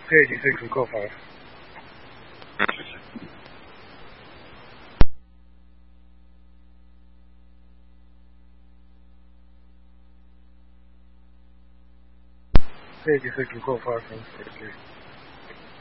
对，你是足够发生。对，你是足够发生，对。